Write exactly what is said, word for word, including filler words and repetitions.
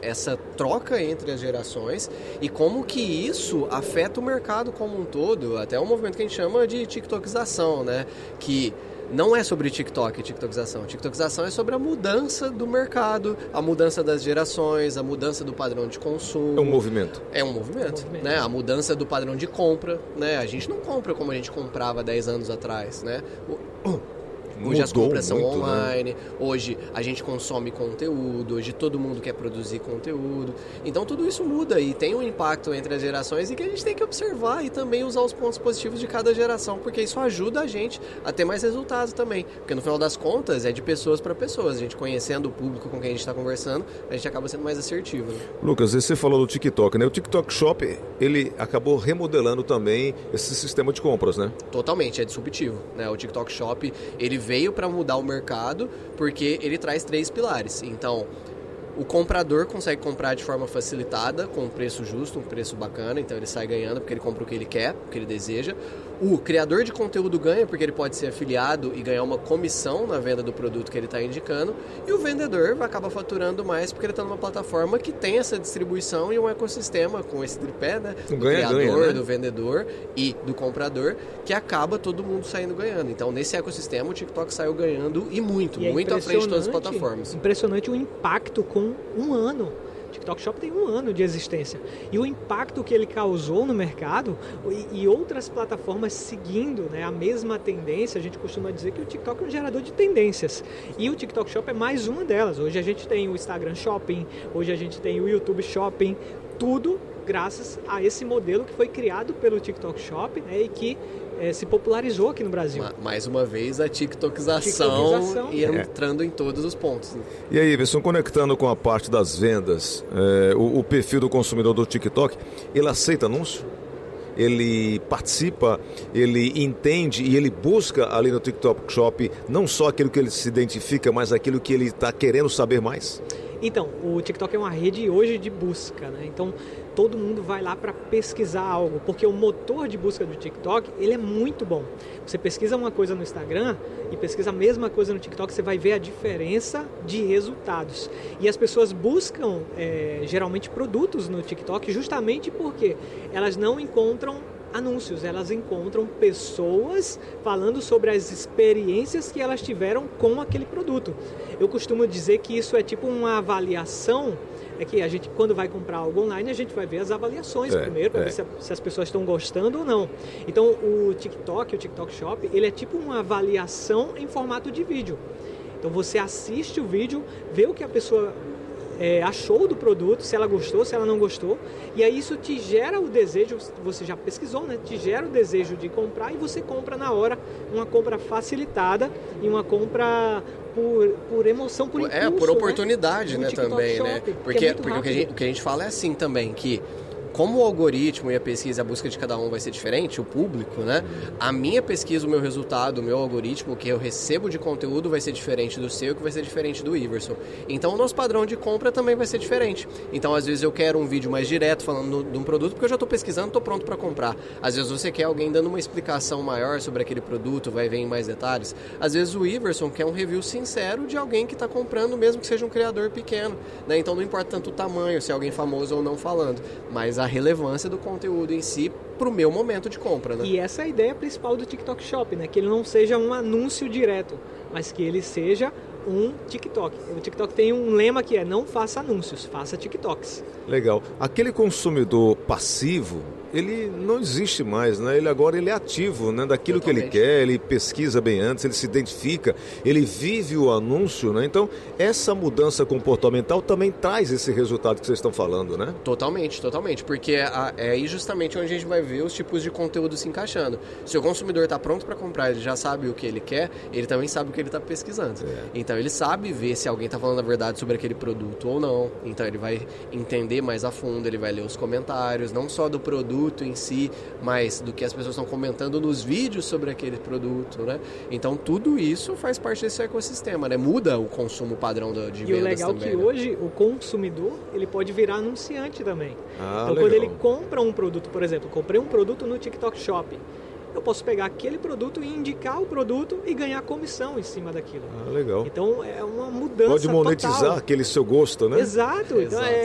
essa troca entre as gerações e como que isso afeta o mercado como um todo, até um movimento que a gente chama de tiktokização, né? Que não é sobre TikTok e tiktokização. TikTokização é sobre a mudança do mercado, a mudança das gerações, a mudança do padrão de consumo. É um movimento. É um movimento, é um movimento. Né? A mudança do padrão de compra, né? A gente não compra como a gente comprava dez anos atrás, né? O... Hoje Mudou as compras são muito, online, né? Hoje a gente consome conteúdo, hoje todo mundo quer produzir conteúdo. Então tudo isso muda e tem um impacto entre as gerações e que a gente tem que observar e também usar os pontos positivos de cada geração, porque isso ajuda a gente a ter mais resultados também. Porque no final das contas é de pessoas para pessoas. A gente conhecendo o público com quem a gente está conversando, a gente acaba sendo mais assertivo. Né? Lucas, você falou do TikTok, né? O TikTok Shop, ele acabou remodelando também esse sistema de compras, né? Totalmente, é disruptivo, né? O TikTok Shop, ele veio para mudar o mercado porque ele traz três pilares. Então, o comprador consegue comprar de forma facilitada, com um preço justo, um preço bacana, então ele sai ganhando porque ele compra o que ele quer, o que ele deseja. O criador de conteúdo ganha porque ele pode ser afiliado e ganhar uma comissão na venda do produto que ele está indicando. E o vendedor vai acabar faturando mais porque ele está numa plataforma que tem essa distribuição e um ecossistema com esse tripé, né? Do ganha, criador, ganha, né? do vendedor e do comprador, que acaba todo mundo saindo ganhando. Então, nesse ecossistema, o TikTok saiu ganhando e muito, e muito é à frente de todas as plataformas. Impressionante o impacto com um ano. O TikTok Shop tem um ano de existência. E o impacto que ele causou no mercado e, e outras plataformas seguindo, né, a mesma tendência. A gente costuma dizer que o TikTok é um gerador de tendências. E o TikTok Shop é mais uma delas. Hoje a gente tem o Instagram Shopping, hoje a gente tem o YouTube Shopping, tudo graças a esse modelo que foi criado pelo TikTok Shop, né, e que é, se popularizou aqui no Brasil. Mais uma vez, a tiktokização, TikTokização e entrando é. em todos os pontos. Né? E aí, Iverson, conectando com a parte das vendas, é, o, o perfil do consumidor do TikTok, ele aceita anúncio? Ele participa, ele entende e ele busca ali no TikTok Shop não só aquilo que ele se identifica, mas aquilo que ele está querendo saber mais? Então, o TikTok é uma rede hoje de busca, né? Então, todo mundo vai lá para pesquisar algo, porque o motor de busca do TikTok, ele é muito bom. Você pesquisa uma coisa no Instagram e pesquisa a mesma coisa no TikTok, você vai ver a diferença de resultados. E as pessoas buscam, é, geralmente, produtos no TikTok justamente porque elas não encontram anúncios, elas encontram pessoas falando sobre as experiências que elas tiveram com aquele produto. Eu costumo dizer que isso é tipo uma avaliação, é que a gente, quando vai comprar algo online, a gente vai ver as avaliações é, primeiro, para é. ver se, a, se as pessoas estão gostando ou não. Então, o TikTok, o TikTok Shop, ele é tipo uma avaliação em formato de vídeo. Então, você assiste o vídeo, vê o que a pessoa É, achou do produto, se ela gostou, se ela não gostou, e aí isso te gera o desejo, você já pesquisou, né? Te gera o desejo de comprar e você compra na hora, uma compra facilitada e uma compra por, por emoção, por impulso. É, por oportunidade, né, né também, Shop, né? Porque, porque, é porque o, que a gente, o que a gente fala é assim também, que como o algoritmo e a pesquisa, a busca de cada um vai ser diferente, o público, né? A minha pesquisa, o meu resultado, o meu algoritmo, o que eu recebo de conteúdo vai ser diferente do seu, que vai ser diferente do Iverson. Então, o nosso padrão de compra também vai ser diferente. Então, às vezes eu quero um vídeo mais direto falando de um produto, porque eu já estou pesquisando, estou pronto para comprar. Às vezes você quer alguém dando uma explicação maior sobre aquele produto, vai ver em mais detalhes. Às vezes o Iverson quer um review sincero de alguém que está comprando, mesmo que seja um criador pequeno, né? Então, não importa tanto o tamanho, se é alguém famoso ou não falando, mas a a relevância do conteúdo em si para o meu momento de compra, né? E essa é a ideia principal do TikTok Shop, né? Que ele não seja um anúncio direto, mas que ele seja um TikTok. O TikTok tem um lema que é: não faça anúncios, faça TikToks. Legal. Aquele consumidor passivo, ele não existe mais, né? Ele agora ele é ativo, né? Daquilo Totalmente. que ele quer, ele pesquisa bem antes, ele se identifica, ele vive o anúncio, né? Então, essa mudança comportamental também traz esse resultado que vocês estão falando, né? Totalmente, totalmente, porque é, é aí justamente onde a gente vai ver os tipos de conteúdo se encaixando. Se o consumidor está pronto para comprar, ele já sabe o que ele quer, ele também sabe o que ele está pesquisando. É. Então, ele sabe ver se alguém está falando a verdade sobre aquele produto ou não. Então, ele vai entender mais a fundo, ele vai ler os comentários, não só do produto em si, mas do que as pessoas estão comentando nos vídeos sobre aquele produto, né? Então, tudo isso faz parte desse ecossistema, né? Muda o consumo padrão de vendas também. E o legal também, é que né? hoje o consumidor, ele pode virar anunciante também. Ah, então, legal. quando ele compra um produto, por exemplo, comprei um produto no TikTok Shop, eu posso pegar aquele produto e indicar o produto e ganhar comissão em cima daquilo. Ah, legal. Então, é uma mudança Pode monetizar total. aquele seu gosto, né? Exato. Então, Exato. é